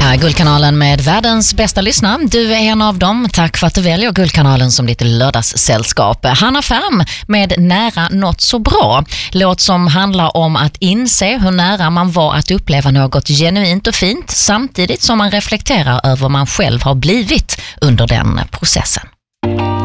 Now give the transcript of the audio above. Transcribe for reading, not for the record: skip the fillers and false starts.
Guldkanalen med världens bästa lyssnare. Du är en av dem. Tack för att du väljer Guldkanalen som ditt lördagssällskap. Hanna Färm med Nära något så bra. Låt som handlar om att inse hur nära man var att uppleva något genuint och fint samtidigt som man reflekterar över vad man själv har blivit under den processen.